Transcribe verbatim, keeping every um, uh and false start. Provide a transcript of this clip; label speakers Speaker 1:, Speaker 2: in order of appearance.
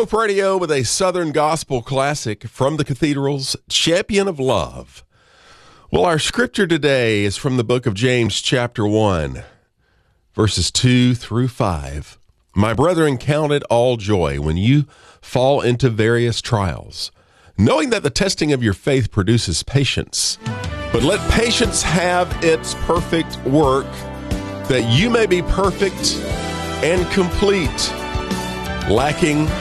Speaker 1: Hope Radio with a Southern Gospel classic from the Cathedral's Champion of Love. Well, our scripture today is from the book of James, chapter one, verses two through five. My brethren, count it all joy when you fall into various trials, knowing that the testing of your faith produces patience. But let patience have its perfect work, that you may be perfect and complete, lacking